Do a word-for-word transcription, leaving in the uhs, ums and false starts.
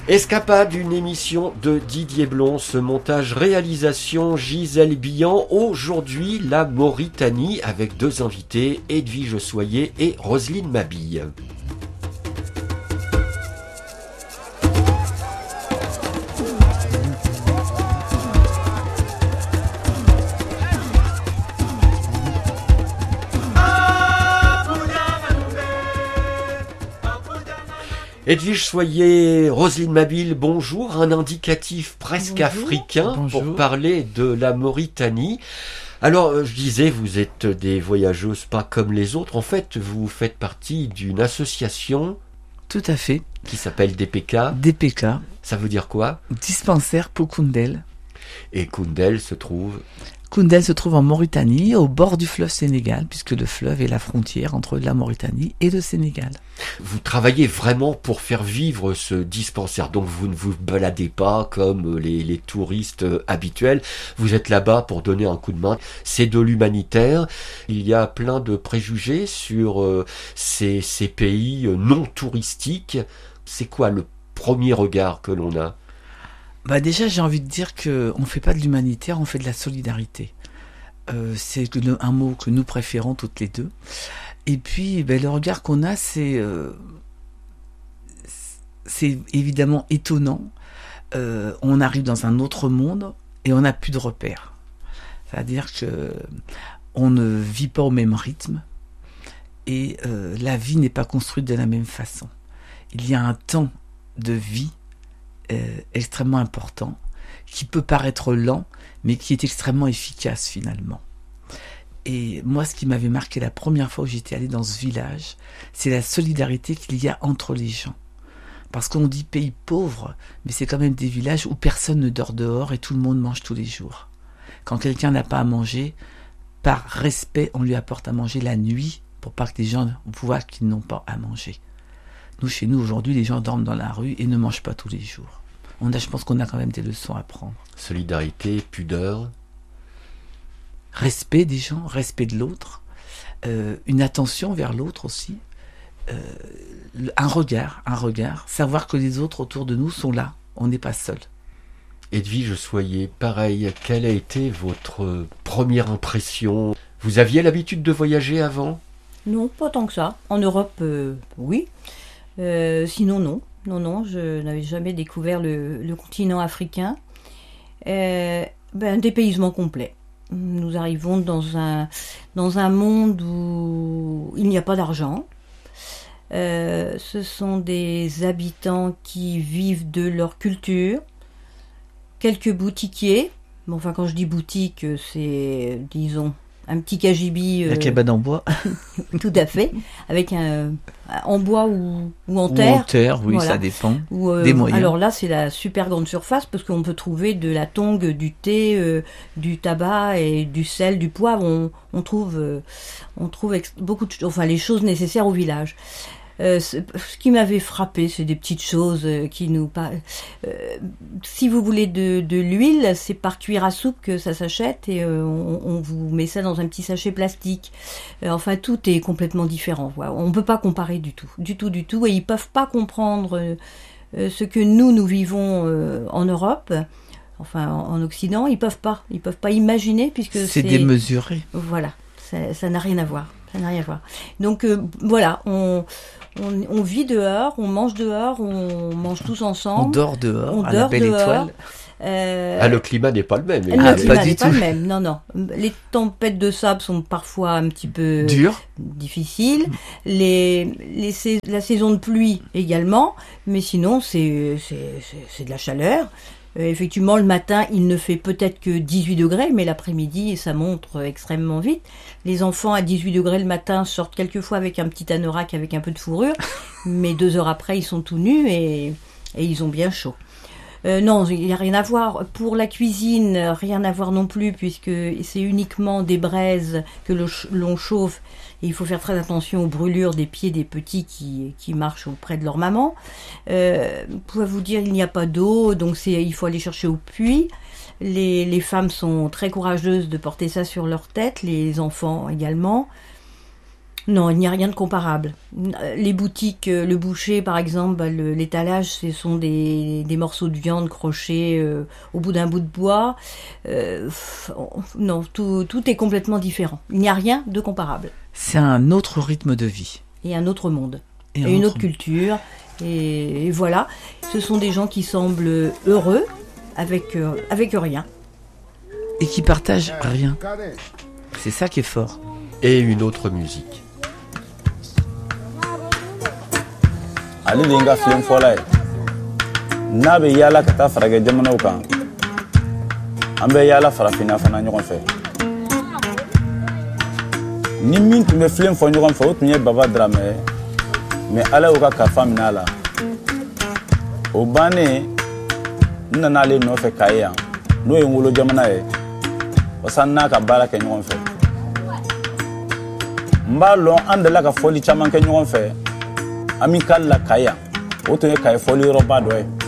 Escapade, une émission de Didier Blon, ce montage réalisation Gisèle Billan. Aujourd'hui, la Mauritanie avec deux invités, Edwige Soyer et Roselyne Mabille. Edwige Soyer, Roselyne Mabille, bonjour. Un indicatif presque bonjour. africain bonjour. Pour parler de la Mauritanie. Alors, je disais, vous êtes des voyageuses pas comme les autres. En fait, vous faites partie d'une association. Tout à fait. Qui s'appelle D P K. D P K. Ça veut dire quoi? Dispensaire pour Koundel. Et Koundel se trouve... Koundel se trouve en Mauritanie, au bord du fleuve Sénégal, puisque le fleuve est la frontière entre la Mauritanie et le Sénégal. Vous travaillez vraiment pour faire vivre ce dispensaire, donc vous ne vous baladez pas comme les, les touristes habituels, vous êtes là-bas pour donner un coup de main. C'est de l'humanitaire, il y a plein de préjugés sur euh, ces, ces pays non touristiques. C'est quoi le premier regard que l'on a ? Bah déjà, j'ai envie de dire qu'on ne fait pas de l'humanitaire, on fait de la solidarité. Euh, c'est un mot que nous préférons toutes les deux. Et puis, ben, le regard qu'on a, c'est, euh, c'est évidemment étonnant. Euh, on arrive dans un autre monde et on n'a plus de repères. C'est-à-dire que on ne vit pas au même rythme et euh, la vie n'est pas construite de la même façon. Il y a un temps de vie Euh, extrêmement important, qui peut paraître lent, mais qui est extrêmement efficace finalement. Et moi, ce qui m'avait marqué la première fois où j'étais allée dans ce village, c'est la solidarité qu'il y a entre les gens. Parce qu'on dit pays pauvre, mais c'est quand même des villages où personne ne dort dehors et tout le monde mange tous les jours. Quand quelqu'un n'a pas à manger, par respect, on lui apporte à manger la nuit pour pas que les gens voient qu'ils n'ont pas à manger. Nous, chez nous, aujourd'hui, les gens dorment dans la rue et ne mangent pas tous les jours. On a, je pense qu'on a quand même des leçons à prendre. Solidarité, pudeur. Respect des gens, respect de l'autre. Euh, une attention vers l'autre aussi. Euh, un regard, un regard. Savoir que les autres autour de nous sont là. On n'est pas seul. Edwige Soyer, pareil, quelle a été votre première impression? Vous aviez l'habitude de voyager avant? Non, pas tant que ça. En Europe, euh, oui. Euh, sinon, non. Non, non, je n'avais jamais découvert le, le continent africain. Euh, ben, un dépaysement complet. Nous arrivons dans un, dans un monde où il n'y a pas d'argent. Euh, ce sont des habitants qui vivent de leur culture. Quelques boutiquiers. Bon, enfin, quand je dis boutique, c'est, disons... un petit cagibi. Euh, la cabane en bois. Tout à fait. Avec un, en bois ou, ou en terre. Ou en terre, oui, voilà. Ça dépend. Ou, euh, des moyens. Alors là, c'est la super grande surface parce qu'on peut trouver de la tongue, du thé, euh, du tabac et du sel, du poivre. On, on trouve, euh, on trouve ex- beaucoup de choses, enfin les choses nécessaires au village. Euh, ce qui m'avait frappé, c'est des petites choses qui nous... Euh, si vous voulez de, de l'huile, c'est par cuillère à soupe que ça s'achète et euh, on, on vous met ça dans un petit sachet plastique. Euh, enfin, tout est complètement différent. Voilà. On ne peut pas comparer du tout, du tout, du tout. Et ils ne peuvent pas comprendre euh, ce que nous, nous vivons euh, en Europe, enfin en, en Occident. Ils ne peuvent pas. Ils ne peuvent pas imaginer puisque c'est... C'est démesuré. Voilà, ça, ça n'a rien à voir. Ça n'a rien à voir. Donc euh, voilà, on, on, on vit dehors, on mange dehors, on mange tous ensemble. On dort dehors, on à dort la belle dehors. étoile. Euh, ah, le climat n'est pas le même. Le ah, climat pas n'est du pas tout. le même, non, non. Les tempêtes de sable sont parfois un petit peu... Dur. difficiles. Les, les, la saison de pluie également, mais sinon, c'est, c'est, c'est, c'est de la chaleur. Euh, effectivement, le matin, il ne fait peut-être que dix-huit degrés, mais l'après-midi, ça monte extrêmement vite. Les enfants, à dix-huit degrés le matin, sortent quelquefois avec un petit anorak avec un peu de fourrure, mais deux heures après, ils sont tout nus et, et ils ont bien chaud. Euh, non, il n'y a rien à voir. Pour la cuisine, rien à voir non plus, puisque c'est uniquement des braises que le, l'on chauffe. Et il faut faire très attention aux brûlures des pieds des petits qui, qui marchent auprès de leur maman. Euh, je pourrais vous dire, il n'y a pas d'eau, donc c'est, il faut aller chercher au puits. Les, les femmes sont très courageuses de porter ça sur leur tête, les enfants également. Non, il n'y a rien de comparable. Les boutiques, le boucher par exemple, bah, le, l'étalage, ce sont des, des morceaux de viande crochés euh, au bout d'un bout de bois. Euh, non, tout, tout est complètement différent. Il n'y a rien de comparable. C'est un autre rythme de vie. Et un autre monde. Et, et un une autre autre culture. Et, et voilà, ce sont des gens qui semblent heureux avec, euh, avec rien. Et qui partagent rien. C'est ça qui est fort. Et une autre musique. Ali de nga film fola n'a be yala ka taa farage jamanaw kan an bɛ yala farafina fana ɲɔgɔn fɛ ni min tun bɛ film fɔ ɲɔgɔn fɛ o tun ye Baba Dramɛ mais ala y'o ka kalifa minɛ a la o bannen n nana ale nɔfɛ Kayi yan n'o ye n wolo jamana ye wasa n'a ka baara kɛ ɲɔgɔn fɛ n b'a lɔn an delila ka fɔli caman kɛ ɲɔgɔn fɛ Amical la Kayi o tun ye Kayi fɔli yɔrɔba dɔ ye